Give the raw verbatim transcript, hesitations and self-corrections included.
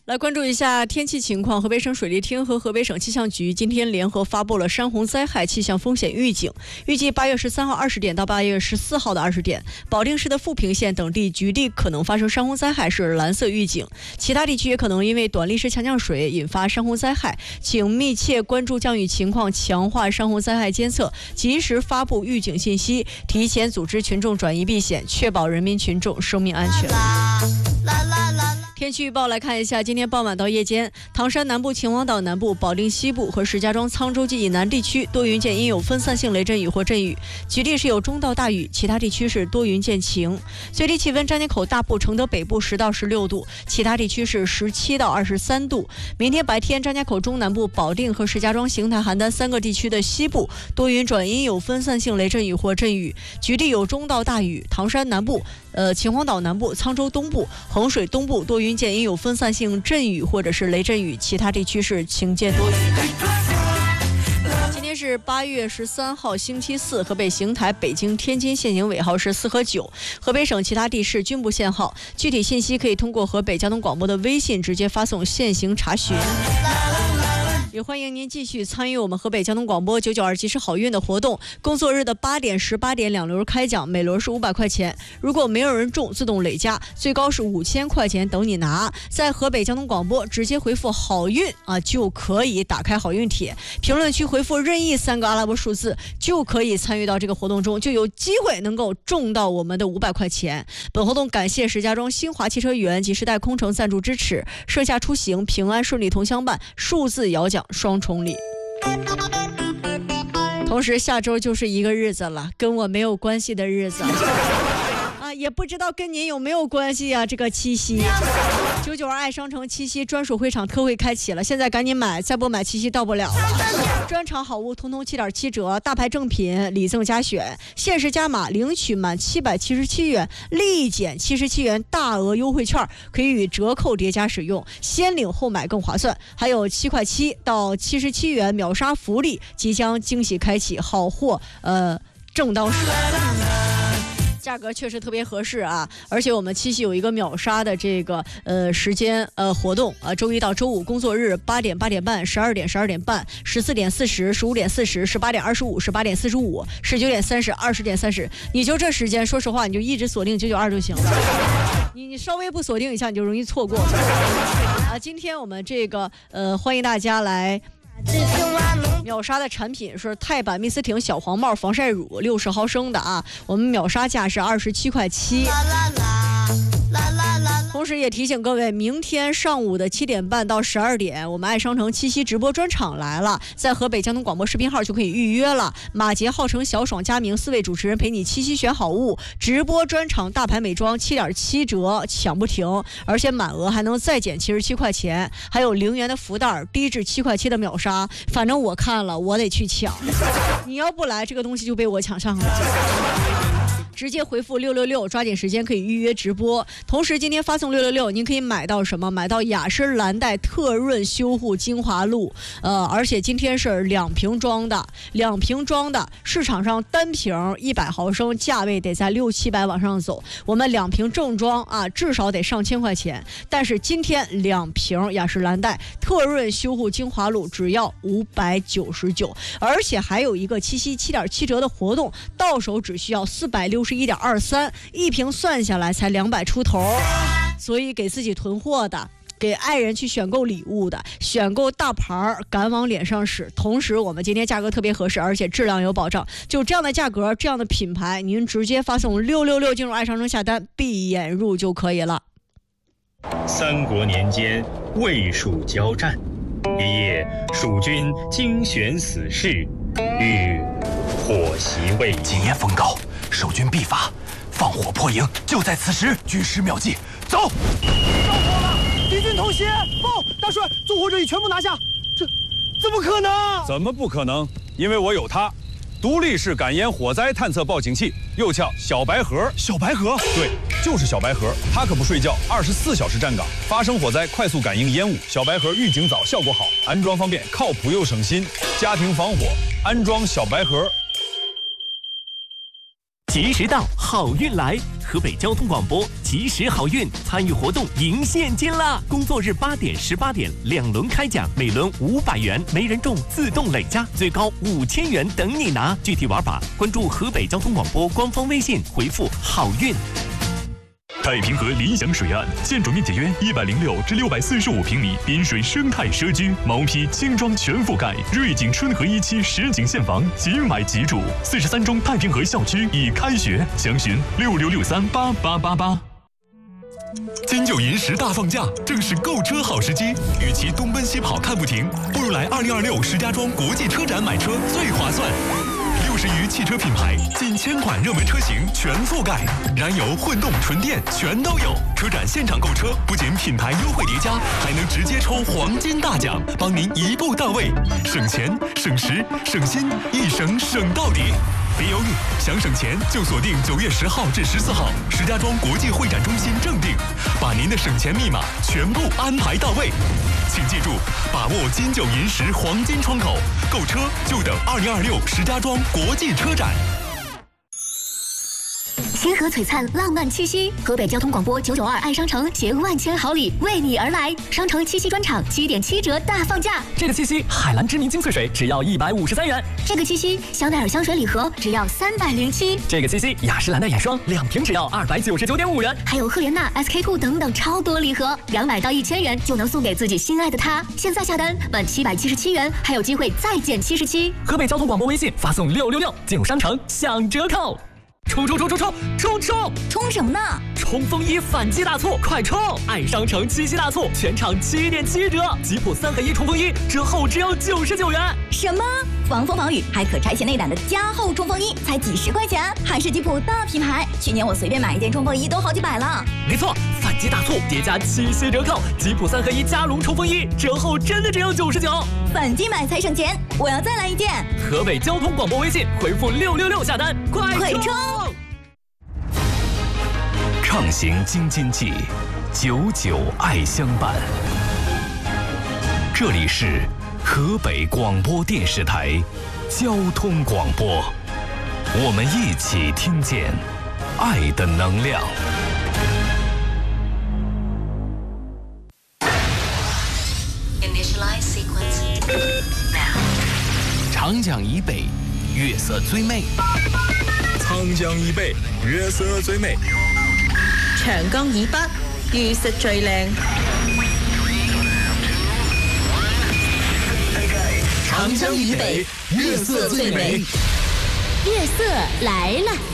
来关注一下天气情况。河北省水利厅和河北省气象局今天联合发布了山洪灾害气象风险预警，预计八月十三号二十点到八月十四号的二十点，保定市的富平县等地局地可能发生山洪灾害是蓝色预警，其他地区也可能因为短历史强降水引发山洪灾害，请密切关注降雨情况，强化山洪灾害监测，及时发布预警信息，提前组织群众转移避险，确保人民群众生命安全。天气预报来看一下，今天傍晚到夜间，唐山南部、秦皇岛南部、保定西部和石家庄、沧州及以南地区多云见阴有分散性雷阵雨或阵雨，局地是有中到大雨，其他地区是多云见晴。最低气温，张家口大部、承德北部十到十六度，其他地区是十七到二十三度。明天白天，张家口中南部、保定和石家庄、邢台、邯郸三个地区的西部多云转阴有分散性雷阵雨或阵雨，局地有中到大雨。唐山南部、呃秦皇岛南部、沧州东部、衡水东部多云见阴有分散性阵雨或者是雷阵雨，其他地区是晴间多云。今天是八月十三号星期四，河北邢台、北京、天津限行尾号是四和九，河北省其他地市均不限号。具体信息可以通过河北交通广播的微信直接发送限行查询。也欢迎您继续参与我们河北交通广播九九二及时好运的活动。工作日的八点、十八点两轮开奖，每轮是五百块钱。如果没有人中，自动累加，最高是五千块钱等你拿。在河北交通广播直接回复好运啊，就可以打开好运帖，评论区回复任意三个阿拉伯数字，就可以参与到这个活动中，就有机会能够中到我们的五百块钱。本活动感谢石家庄新华汽车园及时代空乘赞助支持，盛夏出行平安顺利同相伴，数字摇奖双重礼。同时下周就是一个日子了，跟我没有关系的日子啊，也不知道跟您有没有关系啊。这个七夕九九二爱商城七夕专属会场特惠开启了，现在赶紧买，再不买七夕到不了了。专场好物通通七点七折，大牌正品礼赠加选，限时加码领取满七百七十七元立减七十七元大额优惠券，可以与折扣叠加使用，先领后买更划算。还有七块七到七十七元秒杀福利即将惊喜开启，好货呃正当时。价格确实特别合适啊，而且我们七夕有一个秒杀的这个呃时间呃活动啊，周一到周五工作日八点、八点半、十二点、十二点半、十四点四十、十五点四十、十八点二十五、十八点四十五、十九点三十、二十点三十，你就这时间，说实话，你就一直锁定九九二就行了。你你稍微不锁定一下，你就容易错过啊。今天我们这个呃欢迎大家来。秒杀的产品是钛版蜜丝挺小黄帽防晒乳，六十毫升的啊，我们秒杀价是二十七块七。同时也提醒各位，明天上午的七点半到十二点，我们爱商城七夕直播专场来了，在河北交通广播视频号就可以预约了。马杰、浩成、小爽、佳明四位主持人陪你七夕选好物，直播专场大牌美妆七点七折，抢不停，而且满额还能再减七十七块钱，还有零元的福袋，低至七块七的秒杀。反正我看了，我得去抢。你要不来，这个东西就被我抢上了。直接回复六六六，抓紧时间可以预约直播。同时今天发送六六六，您可以买到什么？买到雅诗兰黛特润修护精华露，呃，而且今天是两瓶装的，两瓶装的，市场上单瓶一百毫升，价位得在六七百往上走。我们两瓶正装啊，至少得上千块钱。但是今天两瓶雅诗兰黛特润修护精华露只要五百九十九，而且还有一个七夕七点七折的活动，到手只需要四百六十一点二三，一瓶算下来才两百出头，所以给自己囤货的，给爱人去选购礼物的，选购大牌敢往脸上使。同时我们今天价格特别合适，而且质量有保障，就这样的价格，这样的品牌，您直接发送六六六进入爱商城下单，闭眼入就可以了。 三国年间，魏蜀交战，一夜蜀军精选死士，欲火袭魏营。 今夜风高，守军必发，放火破营就在此时。军师妙计，走！ 着火了！敌军偷袭！报，大帅，纵火者已全部拿下。这怎么可能？ 怎么不可能？因为我有它，独立式感烟火灾探测报警器，又叫小白盒。 小白盒？ 对，就是小白盒，它可不睡觉，二十四小时站岗，发生火灾快速感应烟雾。小白盒预警早，效果好，安装方便，靠谱又省心。家庭防火，安装小白盒。 及时到，好运来！河北交通广播及时好运参与活动赢现金啦！工作日八点、十八点两轮开奖，每轮五百元，没人中自动累加，最高五千元等你拿。具体玩法关注河北交通广播官方微信，回复好运。 太平河理想水岸，建筑面积约一百零六至六百四十五平米，滨水生态社区，毛坯轻装全覆盖，瑞景春和一期实景现房，即买即住。四十三中太平河校区已开学，详询六六六三八八八八。金九银十大放假，正是购车好时机。与其东奔西跑看不停，不如来二零二六石家庄国际车展买车最划算。六十余汽车品牌，近千款热门车型全覆盖，燃油、混动、纯电全都有。车展现场购车，不仅品牌优惠叠加，还能直接抽黄金大奖，帮您一步到位，省钱、省时、省心，一省省到底。别犹豫，想省钱就锁定九月十号至十四号石家庄国际会展中心正定，把您的省钱密码全部安排到位。请记住，把握金九银十黄金窗口，购车就等二零二六石家庄国际车展。 星河璀璨，浪漫气息。河北交通广播九九二爱商城携万千好礼为你而来，商城七夕专场七点七折大放价。 这个七夕，海蓝知名精粹水只要一百五十三元。 这个七夕，香奈儿香水礼盒只要三百零七。 这个七夕，雅诗兰黛眼霜两瓶只要二百九十九点五元。 还有赫莲娜、S K two 等等超多礼盒，两百到一千元就能送给自己心爱的他。现在下单满七百七十七元，还有机会再减七十七。 河北交通广播微信发送六六六，进入商城享折扣。冲冲冲冲冲冲冲！ 冲什么呢？ 冲锋衣反击大促，快冲！爱商城七夕大促，全场七点七折，吉普三合一冲锋衣折后只要九十九元。 什么？防风防雨还可拆卸内胆的加厚冲锋衣，才几十块钱，还是吉普大品牌。去年我随便买一件冲锋衣都好几百了。 没错，反击大促叠加七夕折扣，吉普三合一加绒冲锋衣折后真的只有九十九。 反击买才省钱，我要再来一件。 河北交通广播微信回复六六六下单，快快冲！ 畅行京津冀，久久爱相伴。这里是河北广播电视台交通广播，我们一起听见爱的能量。 长江以北，月色最美； 长江以北，月色最美； 長江以北，月色最靚。 長江以北，月色最美。 月色來了。